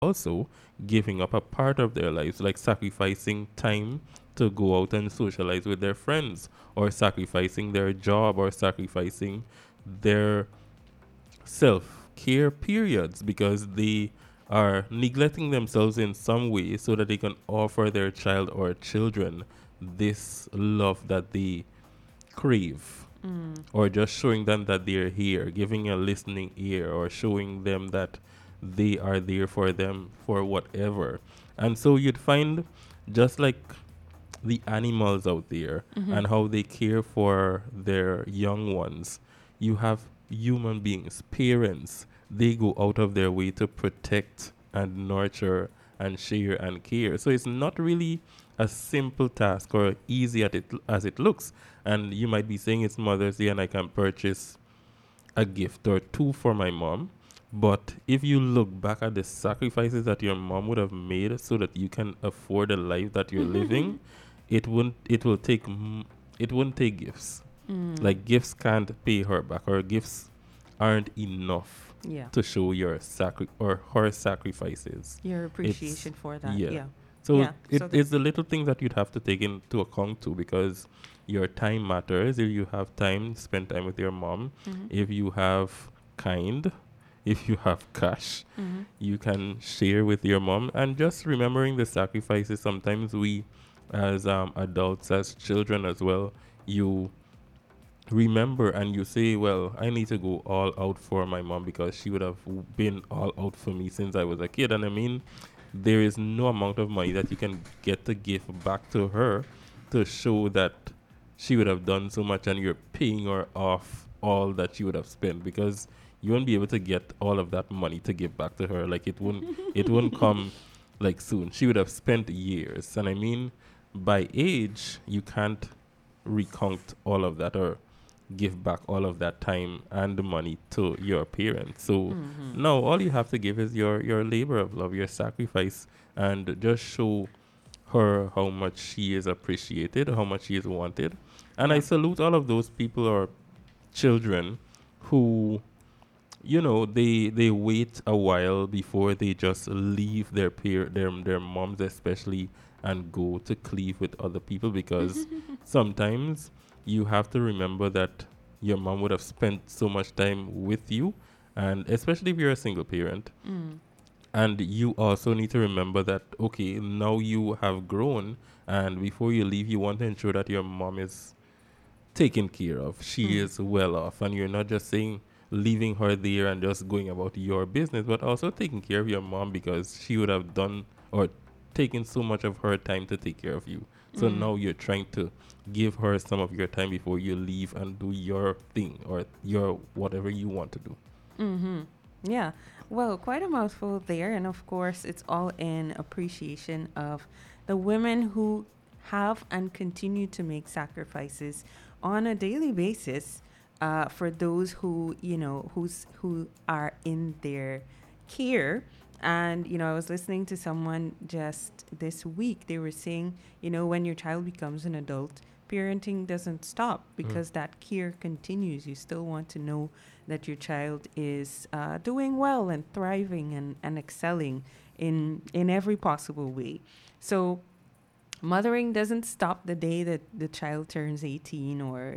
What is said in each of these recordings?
also giving up a part of their lives, like sacrificing time to go out and socialize with their friends, or sacrificing their job, or sacrificing their self care periods because they are neglecting themselves in some way so that they can offer their child or children this love that they crave, Mm. or just showing them that they're here, giving a listening ear, or showing them that they are there for them for whatever. And so you'd find, just like the animals out there Mm-hmm. and how they care for their young ones, you have human beings, parents, they go out of their way to protect and nurture and share and care. So it's not really a simple task or easy as it looks. And you might be saying it's Mother's Day and I can purchase a gift or two for my mom. But if you look back at the sacrifices that your mom would have made so that you can afford the life that you're living, it will take it wouldn't take gifts. Mm. Like gifts can't pay her back, or gifts aren't enough Yeah. to show your or her sacrifices. Your It's appreciation for that. yeah. Yeah. So Yeah. So that. it's the little things that you'd have to take into account too, because your time matters. If you have time, spend time with your mom. Mm-hmm. If you have kind, if you have cash, Mm-hmm. you can share with your mom. And just remembering the sacrifices, sometimes we as adults, as children as well, you remember and you say, well, I need to go all out for my mom because she would have been all out for me since I was a kid. And I mean, there is no amount of money that you can get to give back to her to show that she would have done so much, and you're paying her off all that she would have spent, because you won't be able to get all of that money to give back to her. Like it won't come like soon. She would have spent years. And I mean, by age, you can't recount all of that or give back all of that time and the money to your parents. So Mm-hmm. no, all you have to give is your labor of love, your sacrifice, and just show her how much she is appreciated, how much she is wanted. And I Yeah. salute all of those people or children who, you know, they wait a while before they just leave their moms especially, and go to cleave with other people, because sometimes you have to remember that your mom would have spent so much time with you, and especially if you're a single parent. Mm. And you also need to remember that, okay, now you have grown, and before you leave, you want to ensure that your mom is taken care of. She Mm. is well off, and you're not just saying leaving her there and just going about your business, but also taking care of your mom, because she would have done or taken so much of her time to take care of you. So Mm. now you're trying to give her some of your time before you leave and do your thing or your whatever you want to do. Mm-hmm. Yeah. Well, quite a mouthful there. And of course, it's all in appreciation of the women who have and continue to make sacrifices on a daily basis for those who, who are in their care. And, I was listening to someone just this week. They were saying, when your child becomes an adult, parenting doesn't stop Mm. because that care continues. You still want to know that your child is doing well and thriving and excelling in every possible way. So mothering doesn't stop the day that the child turns 18 or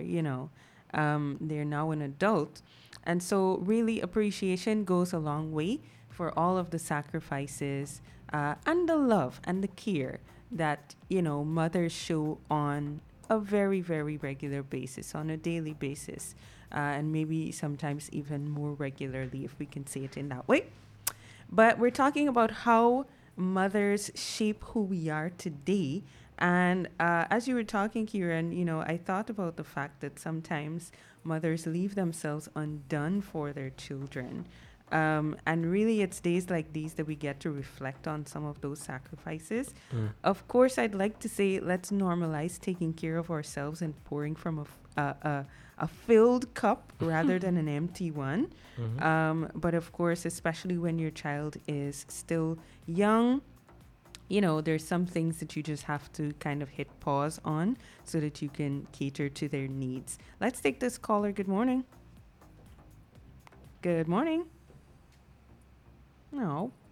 they're now an adult. And so really appreciation goes a long way for all of the sacrifices and the love and the care that mothers show on a very very regular basis, on a daily basis, and maybe sometimes even more regularly, if we can say it in that way. But we're talking about how mothers shape who we are today. And as you were talking, Kieran, I thought about the fact that sometimes mothers leave themselves undone for their children. And really, it's days like these that we get to reflect on some of those sacrifices. Mm. Of course, I'd like to say let's normalize taking care of ourselves and pouring from a filled cup rather than an empty one. Mm-hmm. But of course, especially when your child is still young, there's some things that you just have to kind of hit pause on so that you can cater to their needs. Let's take this caller. Good morning. Good morning. No.